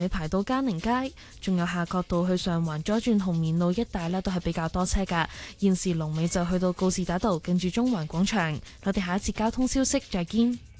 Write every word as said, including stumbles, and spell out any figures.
你排到嘉寧街，仲有夏慤道去上環左轉紅棉路一帶呢，都係比較多車㗎。現時龍尾就去到告士打道，近住中環廣場。我哋下一節交通消息再見。